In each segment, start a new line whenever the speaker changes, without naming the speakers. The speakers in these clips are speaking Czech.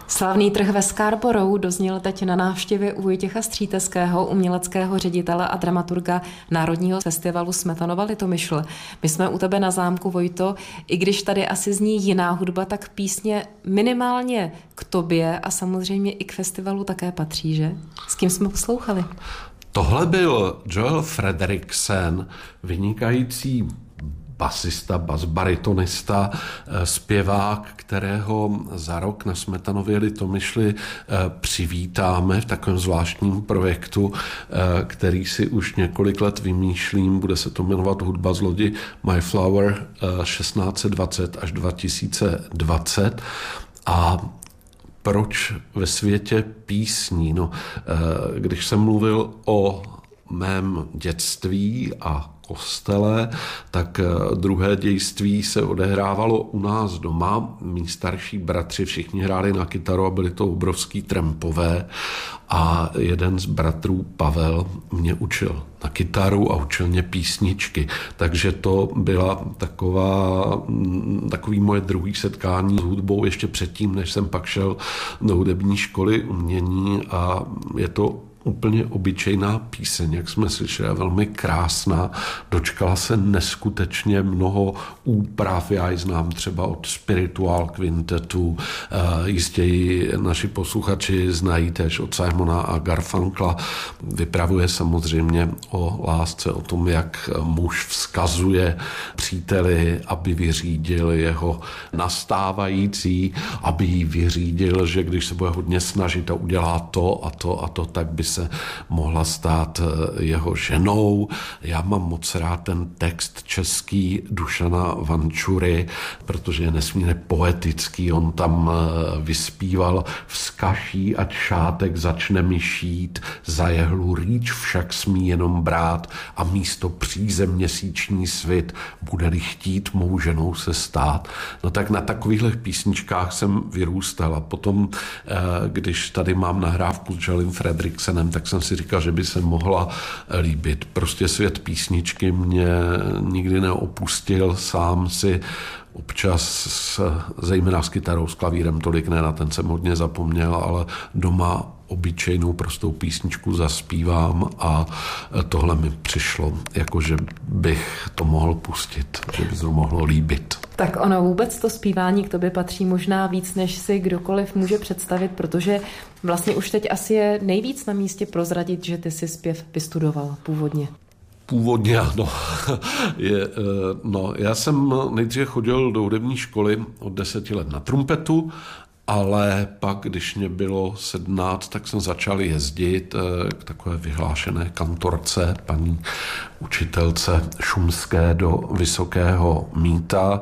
Slavný trh ve Scarborough dozněl teď na návštěvě u Vojtěcha Stříteského, uměleckého ředitele a dramaturga Národního festivalu Smetanova Litomyšl. My jsme u tebe na zámku, Vojto, i když tady asi zní jiná hudba, tak písně minimálně k tobě a samozřejmě i k festivalu také patří, že? S kým jsme poslouchali?
Tohle byl Joel Frederiksen, vynikající basista, basbaritonista, zpěvák, kterého za rok na Smetanově Litomyšli přivítáme v takovém zvláštním projektu, který si už několik let vymýšlím. Bude se to jmenovat Hudba z lodi My Flower 1620 až 2020. A proč ve světě písní? No, když jsem mluvil o mém dětství a kostele, tak druhé dějství se odehrávalo u nás doma. Mí starší bratři všichni hráli na kytaru a byli to obrovský trampové a jeden z bratrů, Pavel, mě učil na kytaru a učil mě písničky. Takže to byla takový moje druhý setkání s hudbou ještě předtím, než jsem pak šel do hudební školy umění a je to úplně obyčejná píseň, jak jsme slyšeli, velmi krásná. Dočkala se neskutečně mnoho úprav. Já ji znám třeba od Spiritual Quintetu. Jistě ji naši posluchači znají též od Simona a Garfunkla. Vypravuje samozřejmě o lásce, o tom, jak muž vzkazuje příteli, aby vyřídil jeho nastávající, aby jí vyřídil, že když se bude hodně snažit a udělá to a to a to, tak by se mohla stát jeho ženou. Já mám moc rád ten text český Dušana Vančury, protože je nesmírně poetický. On tam vyspíval: vzkaší, ať šátek začne mi šít, za jehlu rýč však smí jenom brát a místo příze měsíční svit, bude-li chtít mou ženou se stát. No tak na takovýchhle písničkách jsem vyrůstal a potom, když tady mám nahrávku s Joelem Frederiksenem, tak jsem si říkal, že by se mohla líbit. Prostě svět písničky mě nikdy neopustil, sám si občas, zejména s kytarou, s klavírem tolik ne, na ten jsem hodně zapomněl, ale doma obyčejnou prostou písničku zaspívám a tohle mi přišlo, jakože bych to mohl pustit, že by se to mohlo líbit.
Tak ono vůbec to zpívání k tobě patří možná víc, než si kdokoliv může představit, protože vlastně už teď asi je nejvíc na místě prozradit, že ty si zpěv vystudoval původně.
Původně ano. Já jsem nejdříve chodil do hudební školy od 10 let na trumpetu, ale pak, když mě bylo 17, tak jsem začal jezdit k takové vyhlášené kantorce, paní učitelce Šumské do Vysokého Mýta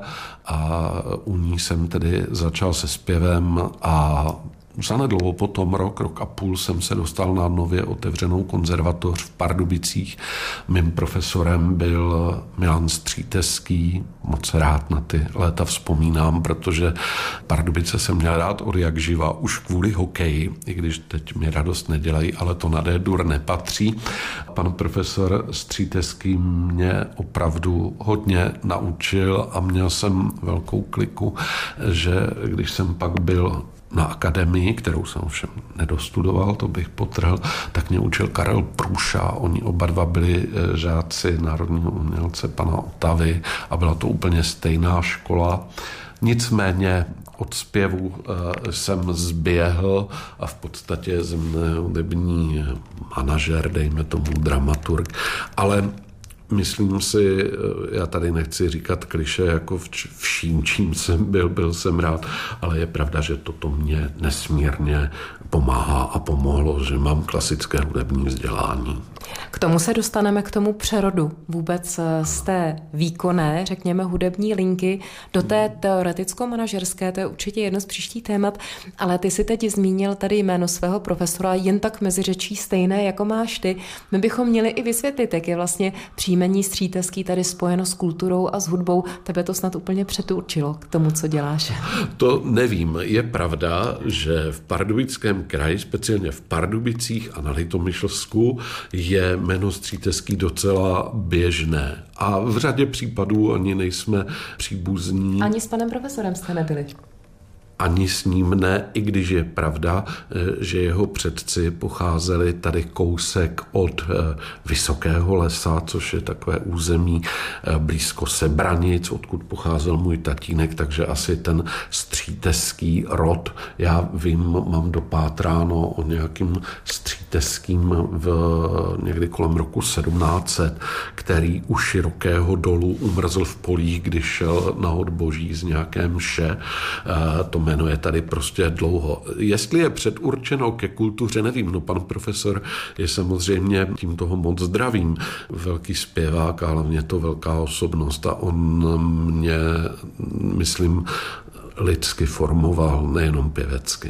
a u ní jsem tedy začal se zpěvem a zanedlouho potom, rok a půl, jsem se dostal na nově otevřenou konzervatoř v Pardubicích. Mým profesorem byl Milan Stříteský. Moc rád na ty léta vzpomínám, protože Pardubice jsem měl rád od jak živa, už kvůli hokeji, i když teď mi radost nedělají, ale to na D-dur nepatří. Pan profesor Stříteský mě opravdu hodně naučil a měl jsem velkou kliku, že když jsem pak byl na akademii, kterou jsem ovšem nedostudoval, to bych potrhl, tak mě učil Karel Průša. Oni oba dva byli žáci národního umělce pana Otavy a byla to úplně stejná škola. Nicméně od zpěvu jsem zběhl a v podstatě ze mne hudební manažer, dejme tomu dramaturg, ale myslím si, já tady nechci říkat klišé jako vším, čím jsem byl jsem rád, ale je pravda, že toto mě nesmírně pomáhá a pomohlo, že mám klasické hudební vzdělání.
K tomu se dostaneme, k tomu přerodu vůbec z té výkonné, řekněme, hudební linky do té teoreticko-manažerské, to je určitě jedno z příštích témat, ale ty si teď zmínil tady jméno svého profesora jen tak mezi řečí stejné, jako máš ty. My bychom měli i vysvětlit, jak je vlastně příjmení Stříteský tady spojeno s kulturou a s hudbou. Tebe to snad úplně předurčilo k tomu, co děláš.
To nevím. Je pravda, že v Pardubickém kraji, speciálně v Pardubicích a na Litomyšlsku, je jméno Stříteský docela běžné. A v řadě případů ani nejsme příbuzní.
Ani s panem profesorem jste nebyli?
ani s ním ne, i když je pravda, že jeho předci pocházeli tady kousek od Vysokého lesa, což je takové území blízko Sebranic, odkud pocházel můj tatínek, takže asi ten stříteský rod. Já vím, mám dopátráno o nějakým stříteským někdy kolem roku 1700, který u Širokého dolu umrzl v polích, když šel na odboží z nějaké mše. To jméno je tady prostě dlouho. Jestli je předurčeno ke kultuře, nevím. No, pan profesor je samozřejmě, tím toho moc zdravím, velký zpěvák, ale hlavně to velká osobnost a on mě, myslím, lidsky formoval, nejenom pěvecky.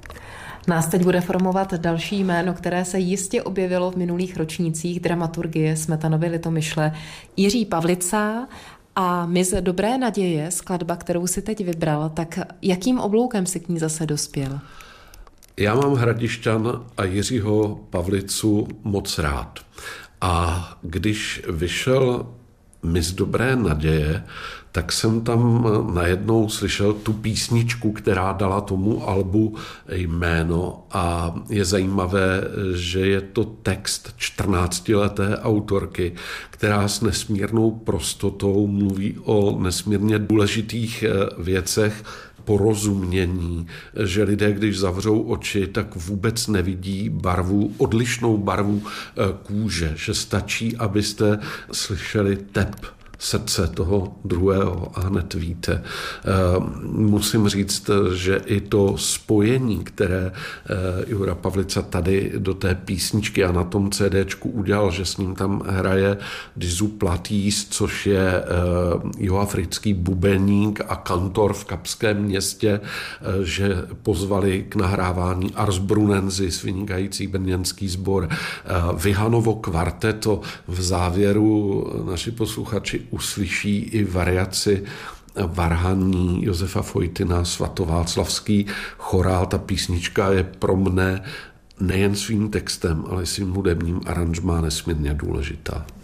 Nás teď bude formovat další jméno, které se jistě objevilo v minulých ročnících dramaturgie Smetanovy Litomyšle. Jiří Pavlica a Mis dobré naděje, skladba, kterou si teď vybral, tak jakým obloukem si k ní zase dospěl?
Já mám Hradišťan a Jiřího Pavlicu moc rád. A když vyšel Mis dobré naděje, tak jsem tam najednou slyšel tu písničku, která dala tomu albu jméno a je zajímavé, že je to text 14leté autorky, která s nesmírnou prostotou mluví o nesmírně důležitých věcech, porozumění, že lidé, když zavřou oči, tak vůbec nevidí odlišnou barvu kůže, že stačí, abyste slyšeli tep srdce toho druhého a hned víte. Musím říct, že i to spojení, které Jura Pavlica tady do té písničky a na tom CDčku udělal, že s ním tam hraje Dizu Platís, což je jihoafrický bubeník a kantor v Kapském Městě, že pozvali k nahrávání Ars Brunensis, vynikající brněnský sbor, Vihanovo kvarteto. V závěru naši posluchači uslyší i variaci varhaní Josefa Fojtina, svatováclavský chorál. Ta písnička je pro mne nejen svým textem, ale svým hudebním aranžmá nesmírně důležitá.